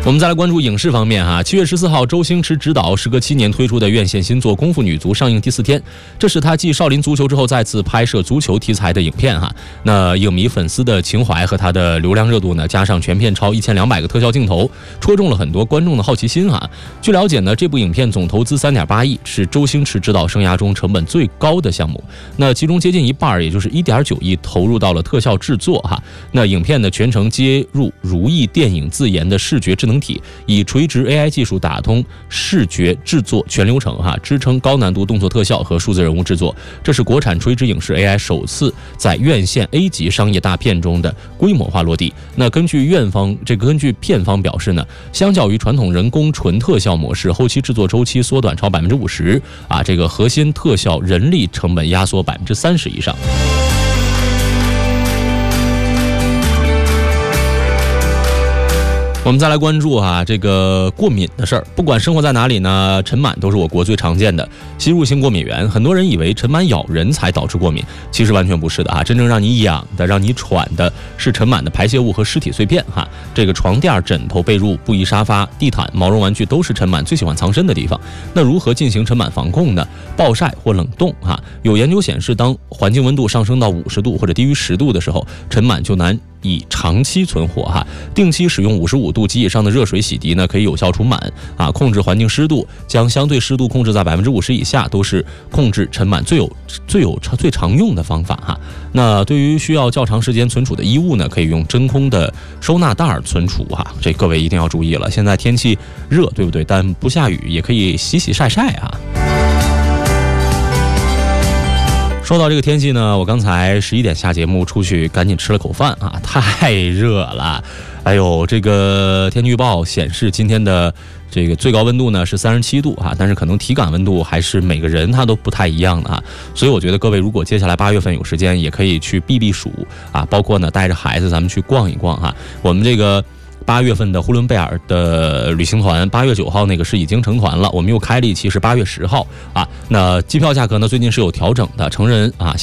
我们再来关注影视方面哈，7月14号，周星驰执导时隔7年推出的院线新作《功夫女足》上映第4天，这是他继少林足球之后再次拍摄足球题材的影片哈。那影迷粉丝的情怀和他的流量热度呢，加上全片超1200个特效镜头，戳中了很多观众的好奇心哈。据了解呢，这部影片总投资3.8亿，是周星驰执导生涯中成本最高的项目。那其中接近一半，也就是1.9亿投入到了特效制作哈。那影片呢全程接入如意电影自研的视觉智能体，以垂直 AI 技术打通视觉制作全流程哈，支撑高难度动作特效和数字人物制作。这是国产垂直影视 AI 首次在院线 A 级商业大片中的规模化落地。那根据片方表示呢，相较于传统人工纯特效模式，后期制作周期缩短超50%啊，这个核心特效人力成本压缩30%以上。我们再来关注这个过敏的事儿。不管生活在哪里呢，尘螨都是我国最常见的吸入性过敏源。很多人以为尘螨咬人才导致过敏，其实完全不是的真正让你痒的、让你喘的是尘螨的排泄物和尸体碎片这个床垫、枕头、被褥、布艺沙发、地毯、毛绒玩具都是尘螨最喜欢藏身的地方。那如何进行尘螨防控呢？暴晒或冷冻有研究显示，当环境温度上升到50度或者低于10度的时候，尘螨就难以长期存活定期使用55度及以上的热水洗涤呢，可以有效除螨控制环境湿度，将相对湿度控制在50%以下，都是控制尘螨最常用的方法那对于需要较长时间存储的衣物呢，可以用真空的收纳袋存储这各位一定要注意了。现在天气热，对不对？但不下雨也可以洗洗晒晒说到这个天气呢，我刚才11点下节目出去，赶紧吃了口饭太热了。哎呦，这个天气预报显示今天的这个最高温度呢是37度但是可能体感温度还是每个人他都不太一样的所以我觉得各位如果接下来8月份有时间，也可以去避避暑包括呢带着孩子咱们去逛一逛我们这个8月份的呼伦贝尔的旅行团，8月9号那个是已经成团了，我们又开了一期是8月10号那机票价格呢最近是有调整的，成人